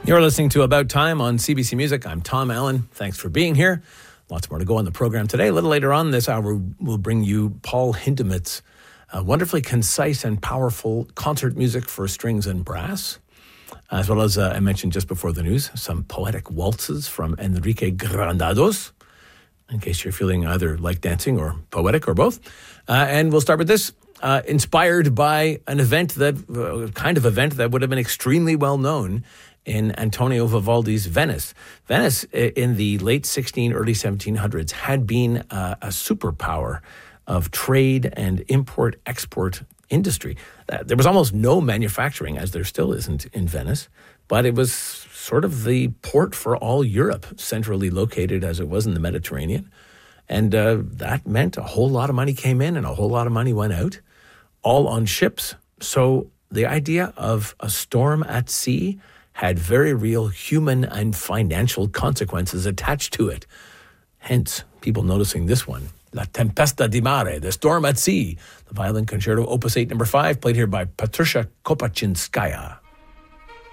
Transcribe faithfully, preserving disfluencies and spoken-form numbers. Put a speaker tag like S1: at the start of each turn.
S1: You're listening to About Time on C B C Music. I'm Tom Allen. Thanks for being here. Lots more to go on the program today. A little later on this hour, we'll bring you Paul Hindemith's uh, wonderfully concise and powerful concert music for strings and brass, as well as, uh, I mentioned just before the news, some poetic waltzes from Enrique Granados, in case you're feeling either like dancing or poetic or both. Uh, and we'll start with this, uh, inspired by an event that, uh, kind of event that would have been extremely well known in Antonio Vivaldi's Venice. Venice, in the late sixteen, early seventeen hundreds, had been uh, a superpower of trade and import-export industry. Uh, there was almost no manufacturing, as there still isn't in Venice, but it was sort of the port for all Europe, centrally located as it was in the Mediterranean. And uh, that meant a whole lot of money came in and a whole lot of money went out, all on ships. So the idea of a storm at sea had very real human and financial consequences attached to it. Hence, people noticing this one, La Tempesta di Mare, The Storm at Sea, the violin concerto, opus eight, number five, played here by Patricia Kopachinskaya.